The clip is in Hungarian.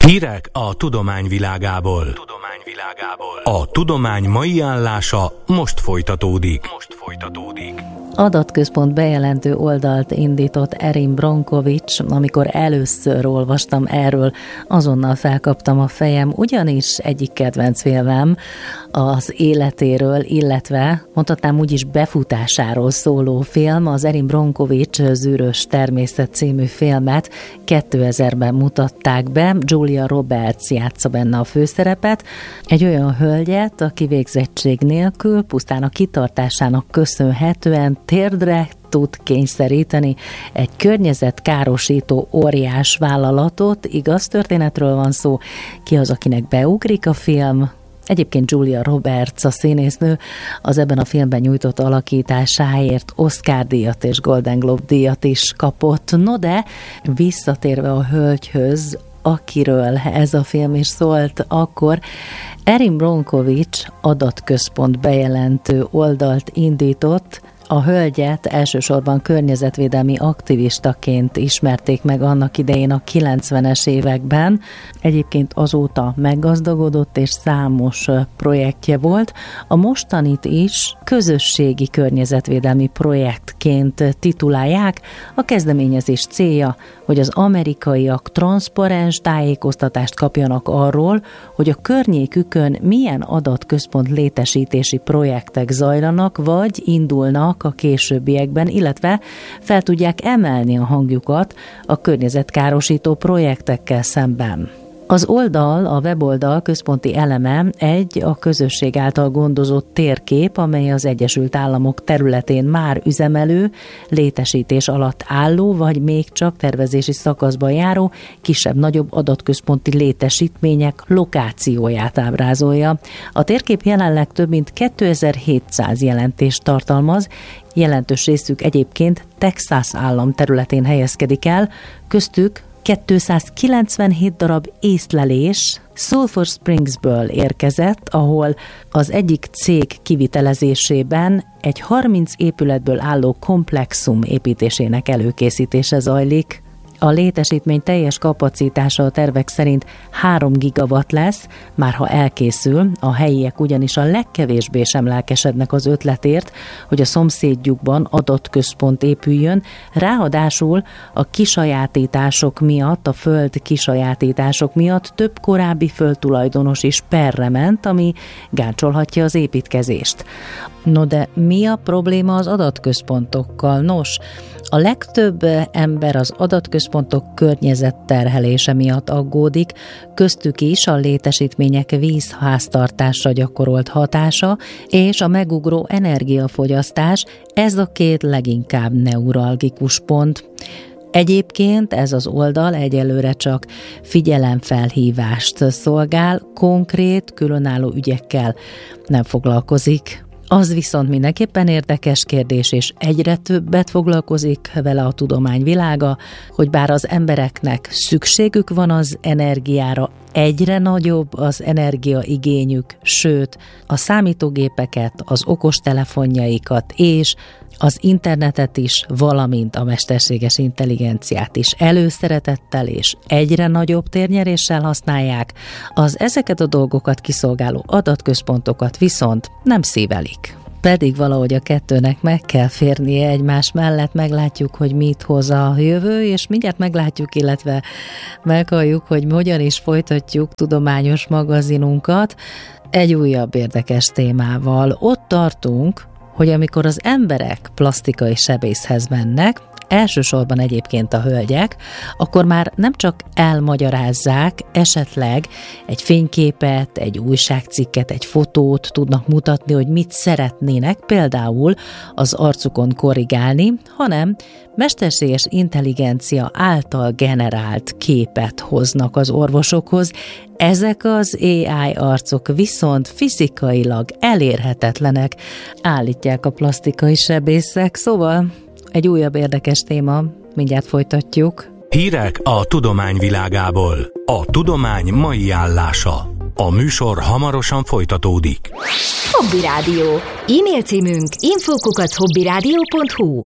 Hírek a tudomány világából. A tudomány mai állása most folytatódik. Adatközpont bejelentő oldalt indított Erin Brockovich. Amikor először olvastam erről, azonnal felkaptam a fejem, ugyanis egyik kedvenc filmem az életéről, illetve mondhatnám úgyis befutásáról szóló film, az Erin Brockovich Zűrös természet című filmet 2000-ben mutatták be. Julia Roberts játsza benne a főszerepet, egy olyan hölgyet, aki végzettség nélkül, pusztán a kitartásának köszönhetően térdre tud kényszeríteni egy környezetkárosító óriás vállalatot. Igaz történetről van szó. Ki az, akinek beugrik a film? Egyébként Julia Roberts, a színésznő, az ebben a filmben nyújtott alakításáért Oscar-díjat és Golden Globe-díjat is kapott. No de, visszatérve a hölgyhöz, akiről ez a film is szólt, akkor Erin Brockovich adatközpont bejelentő oldalt indított. A hölgyet elsősorban környezetvédelmi aktivistaként ismerték meg annak idején a 90-es években. Egyébként azóta meggazdagodott és számos projektje volt. A mostanit is közösségi környezetvédelmi projektként titulálják. A kezdeményezés célja, hogy az amerikaiak transzparens tájékoztatást kapjanak arról, hogy a környékükön milyen adatközpont létesítési projektek zajlanak, vagy indulnak a későbbiekben, illetve fel tudják emelni a hangjukat a környezetkárosító projektekkel szemben. Az oldal, a weboldal központi eleme egy a közösség által gondozott térkép, amely az Egyesült Államok területén már üzemelő, létesítés alatt álló, vagy még csak tervezési szakaszban járó kisebb-nagyobb adatközponti létesítmények lokációját ábrázolja. A térkép jelenleg több mint 2700 jelentést tartalmaz, jelentős részük egyébként Texas állam területén helyezkedik el, köztük 297 darab észlelés Sulphur Springsből érkezett, ahol az egyik cég kivitelezésében egy 30 épületből álló komplexum építésének előkészítése zajlik. A létesítmény teljes kapacitása a tervek szerint 3 gigawatt lesz, már ha elkészül, a helyiek ugyanis a legkevésbé sem lelkesednek az ötletért, hogy a szomszédjukban adatközpont épüljön, ráadásul a kisajátítások miatt, a föld kisajátítások miatt több korábbi földtulajdonos is perre ment, ami gáncsolhatja az építkezést. No de mi a probléma az adatközpontokkal? Nos, a legtöbb ember az adatközpontok környezetterhelése miatt aggódik, köztük is a létesítmények vízháztartásra gyakorolt hatása és a megugró energiafogyasztás, ez a két leginkább neuralgikus pont. Egyébként ez az oldal egyelőre csak figyelemfelhívást szolgál, konkrét, különálló ügyekkel nem foglalkozik. Az viszont mindenképpen érdekes kérdés, és egyre többet foglalkozik vele a tudomány világa, hogy bár az embereknek szükségük van az energiára, egyre nagyobb az energiaigényük, sőt, a számítógépeket, az okostelefonjaikat és az internetet is, valamint a mesterséges intelligenciát is előszeretettel és egyre nagyobb térnyeréssel használják, az ezeket a dolgokat kiszolgáló adatközpontokat viszont nem szívelik. Pedig valahogy a kettőnek meg kell férnie egymás mellett, meglátjuk, hogy mit hoz a jövő, és mindjárt meglátjuk, illetve meghalljuk, hogy hogyan is folytatjuk tudományos magazinunkat egy újabb érdekes témával. Ott tartunk, hogy amikor az emberek plastikai sebészhez mennek, elsősorban egyébként a hölgyek, akkor már nem csak elmagyarázzák, esetleg egy fényképet, egy újságcikket, egy fotót tudnak mutatni, hogy mit szeretnének például az arcukon korrigálni, hanem mesterséges intelligencia által generált képet hoznak az orvosokhoz. Ezek az AI arcok viszont fizikailag elérhetetlenek, állítják a plastikai sebészek, szóval egy újabb érdekes téma, mindjárt folytatjuk. Hírek a tudomány világából. A tudomány mai állása. A műsor hamarosan folytatódik. Hobby Rádió. E-mail címünk info@hobbyradio.hu.